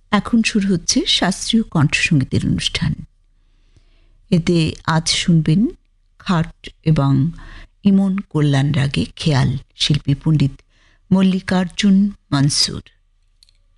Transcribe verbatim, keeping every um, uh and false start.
এখন শুরু হচ্ছে শাস্ত্রীয় কণ্ঠসঙ্গীতের অনুষ্ঠান। এতে আজ শুনবেন খাট এবং ইমন কল্যাণ রাগে খেয়াল, শিল্পী পণ্ডিত মল্লিকার্জুন মনসুর।